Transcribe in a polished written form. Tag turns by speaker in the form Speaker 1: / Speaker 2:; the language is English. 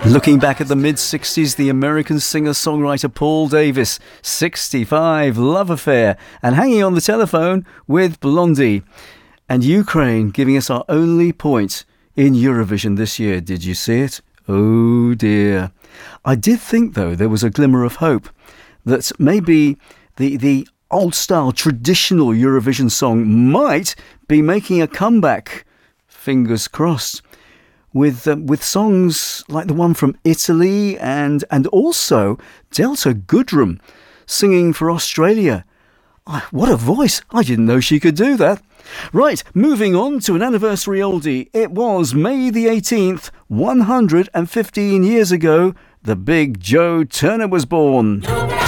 Speaker 1: Looking back at the mid-60s, the American singer-songwriter Paul Davis, 65, Love Affair, and Hanging on the Telephone with Blondie. And Ukraine giving us our only point in Eurovision this year. Did you see it? Oh dear. I did think, though, there was a glimmer of hope that maybe the old-style traditional Eurovision song might be making a comeback. Fingers crossed. With songs like the one from Italy and also Delta Goodrem singing for Australia. What a voice! I didn't know she could do that. Right, moving on to an anniversary oldie. It was May the 18th, 115 years ago, the big Joe Turner was born.